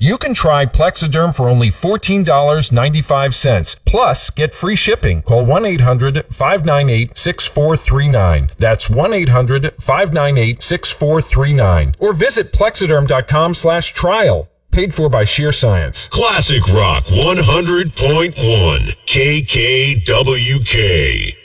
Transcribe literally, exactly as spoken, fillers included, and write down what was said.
You can try Plexiderm for only fourteen dollars and ninety-five cents. Plus, get free shipping. Call one eight hundred five nine eight six four three nine. That's one eight hundred five nine eight six four three nine. Or visit plexiderm.com slash trial. Paid for by Sheer Science. Classic Rock one hundred point one K K W K.